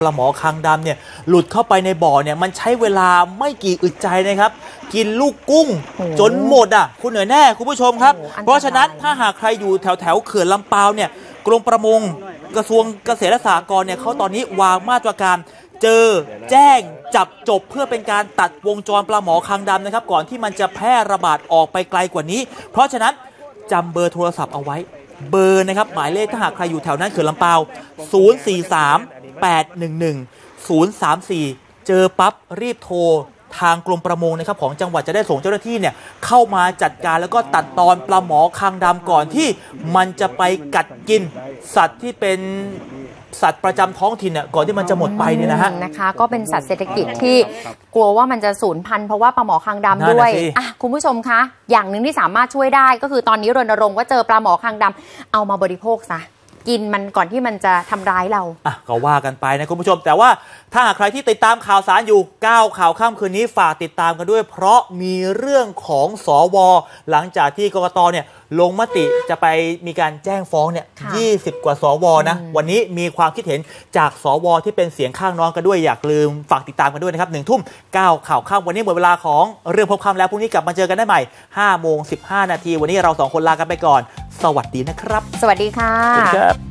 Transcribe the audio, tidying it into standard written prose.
ปลาหมอคางดำเนี่ยหลุดเข้าไปในบ่อเนี่ยมันใช้เวลาไม่กี่อึดใจนะครับกินลูกกุ้งจนหมดอ่ะคุณเหนื่อยแน่คุณผู้ชมครับเพราะฉะนั้นถ้าหากใครอยู่แถวเขื่อนลำปาวเนี่ยกรมประมงกระทรวงเกษตรและสหกรณ์เนี่ยเขาตอนนี้วางมาตรการเจอแจ้งจับจบเพื่อเป็นการตัดวงจรปลาหมอคางดำนะครับก่อนที่มันจะแพร่ระบาดออกไปไกลกว่านี้เพราะฉะนั้นจำเบอร์โทรศัพท์เอาไว้เบอร์นะครับหมายเลขถ้าหากใครอยู่แถวนั้นเขื่อนลำปาว043-811-034เจอปั๊บรีบโทรทางกรมประมงนะครับของจังหวัดจะได้ส่งเจ้าหน้าที่เนี่ยเข้ามาจัดการแล้วก็ตัดตอนปลาหมอคางดำก่อนที่มันจะไปกัดกินสัตว์ที่เป็นสัตว์ประจำท้องถิ่นเนี่ยก่อนที่มันจะหมดไปเนี่ยนะฮะนะคะก็เป็นสัตว์เศรษฐกิจที่กลัวว่ามันจะสูญพันธุ์เพราะว่าปลาหมอคางดำด้วยคุณผู้ชมคะอย่างหนึ่งที่สามารถช่วยได้ก็คือตอนนี้รณรงค์ว่าเจอปลาหมอคางดำเอามาบริโภคซะกินมันก่อนที่มันจะทำร้ายเราก็ว่ากันไปนะคุณผู้ชมแต่ว่าถ้าหากใครที่ติดตามข่าวสารอยู่9ข่าวค่ำคืนนี้ฝากติดตามกันด้วยเพราะมีเรื่องของสวหลังจากที่กกตเนี่ยลงมติจะไปมีการแจ้งฟ้องเนี่ย20 กว่าสวนะวันนี้มีความคิดเห็นจากสวที่เป็นเสียงข้างน้องกันด้วยอยากลืมฝากติดตามกันด้วยนะครับ1 ทุ่ม9ข่าวค่ำวันนี้หมดเวลาของเรื่องพบค่ำแล้วพรุ่งนี้กลับมาเจอกันได้ใหม่5:15 นาทีวันนี้เรา2 คนลากันไปก่อนสวัสดีนะครับสวัสดีค่ะ